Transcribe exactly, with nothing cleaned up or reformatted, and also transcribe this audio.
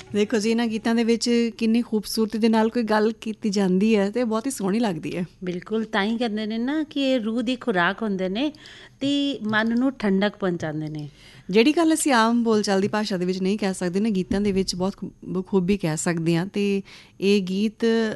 ਦੇਖੋ ਜੀ, ਇਹਨਾਂ ਗੀਤਾਂ ਦੇ ਵਿੱਚ ਕਿੰਨੀ ਖੂਬਸੂਰਤੀ ਦੇ ਨਾਲ ਕੋਈ ਗੱਲ ਕੀਤੀ ਜਾਂਦੀ ਹੈ ਅਤੇ ਬਹੁਤ ਹੀ ਸੋਹਣੀ ਲੱਗਦੀ ਹੈ। ਬਿਲਕੁਲ, ਤਾਂ ਹੀ ਕਹਿੰਦੇ ਨੇ ਨਾ ਕਿ ਇਹ ਰੂਹ ਦੀ ਖੁਰਾਕ ਹੁੰਦੇ ਨੇ ਅਤੇ ਮਨ ਨੂੰ ਠੰਡਕ ਪਹੁੰਚਾਉਂਦੇ ਨੇ। ਜਿਹੜੀ ਗੱਲ ਅਸੀਂ ਆਮ ਬੋਲਚਾਲ ਦੀ ਭਾਸ਼ਾ ਦੇ ਵਿੱਚ ਨਹੀਂ ਕਹਿ ਸਕਦੇ ਨਾ, ਗੀਤਾਂ ਦੇ ਵਿੱਚ ਬਹੁਤ ਬਖੂਬੀ ਕਹਿ ਸਕਦੇ ਹਾਂ। ਅਤੇ ਇਹ ਗੀਤ